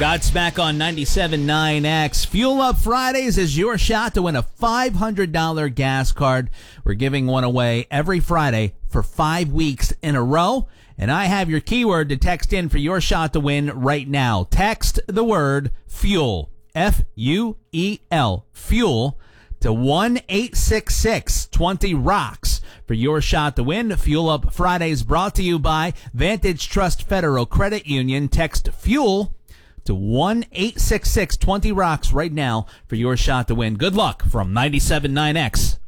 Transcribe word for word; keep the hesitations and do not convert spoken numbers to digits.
Godsmack on ninety-seven point nine X. Fuel Up Fridays is your shot to win a five hundred dollars gas card. We're giving one away every Friday for five weeks in a row. And I have your keyword to text in for your shot to win right now. Text the word FUEL, F U E L, FUEL, to one eight six six two zero rocks for your shot to win. Fuel Up Fridays brought to you by Vantage Trust Federal Credit Union. Text FUEL to one eight six six two zero rocks right now for your shot to win. Good luck from ninety-seven point nine X.